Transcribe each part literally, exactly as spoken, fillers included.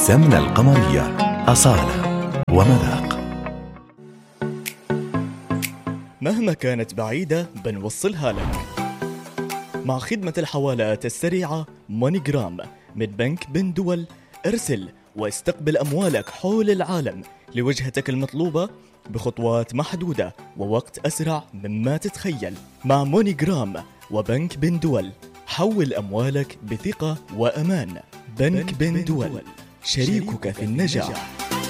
السمنة القمرية أصالة ومذاق. مهما كانت بعيدة بنوصلها لك مع خدمة الحوالات السريعة موني جرام من بنك بن دول. ارسل واستقبل أموالك حول العالم لوجهتك المطلوبة بخطوات محدودة ووقت أسرع مما تتخيل. مع موني جرام وبنك بن دول حول أموالك بثقة وأمان. بنك بن دول، شريكك في النجاح.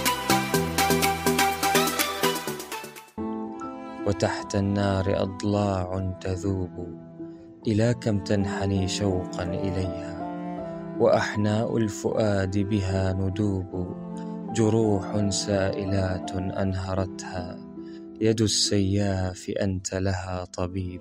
وتحت النار أضلاع تذوب، إلى كم تنحني شوقا إليها، وأحناء الفؤاد بها ندوب، جروح سائلات أنهرتها، يد السياف أنت لها طبيب،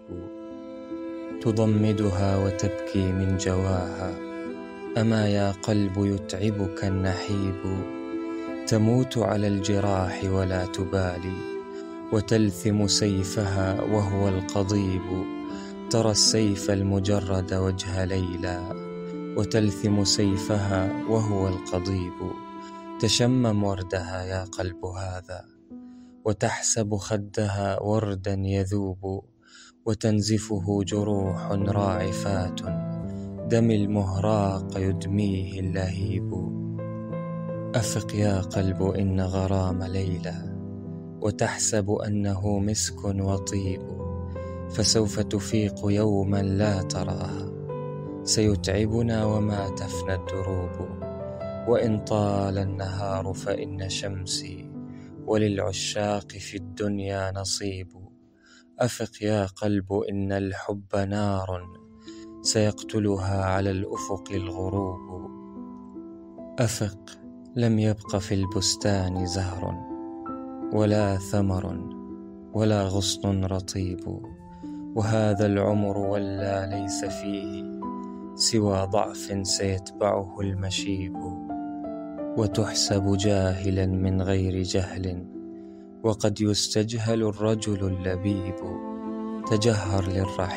تضمدها وتبكي من جواها، أما يا قلب يتعبك النحيب، تموت على الجراح ولا تبالي، وتلثم سيفها وهو القضيب، ترى السيف المجرد وجه ليلى، وتلثم سيفها وهو القضيب، تشمم وردها يا قلب هذا، وتحسب خدها وردا يذوب، وتنزفه جروح راعفات، دم المهراق يدميه اللهيب. أفق يا قلب إن غرام ليلى، وتحسب أنه مسك وطيب، فسوف تفيق يوما لا تراها، سيتعبنا وما تفنى الدروب، وإن طال النهار فإن شمسي، وللعشاق في الدنيا نصيب. أفق يا قلب إن الحب نار، سيقتلها على الأفق الغروب. أفق، لم يبق في البستان زهر، ولا ثمر، ولا غصن رطيب، وهذا العمر ولا ليس فيه سوى ضعف سيتبعه المشيب. وتحسب جاهلا من غير جهل، وقد يستجهل الرجل اللبيب. تجهر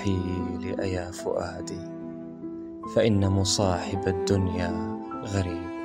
للرحيل أيا فؤادي، فإن مصاحب الدنيا غريب.